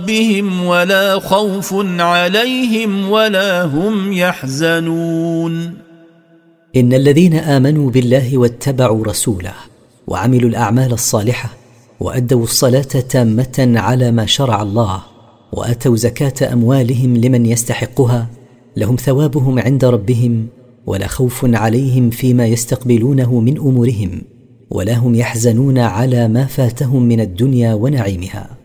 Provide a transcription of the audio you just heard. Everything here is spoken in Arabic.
ربهم ولا خوف عليهم ولا هم يحزنون. إن الذين آمنوا بالله واتبعوا رسوله وعملوا الأعمال الصالحة وأدوا الصلاة تامة على ما شرع الله وأتوا زكاة أموالهم لمن يستحقها لهم ثوابهم عند ربهم ولا خوف عليهم فيما يستقبلونه من أمورهم ولا هم يحزنون على ما فاتهم من الدنيا ونعيمها.